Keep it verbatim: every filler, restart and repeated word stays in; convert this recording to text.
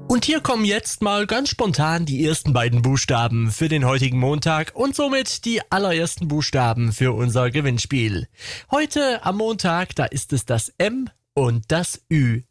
Und hier kommen jetzt mal ganz spontan die ersten beiden Buchstaben für den heutigen Montag und somit die allerersten Buchstaben für unser Gewinnspiel. Heute am Montag, da ist es das M und das Ü.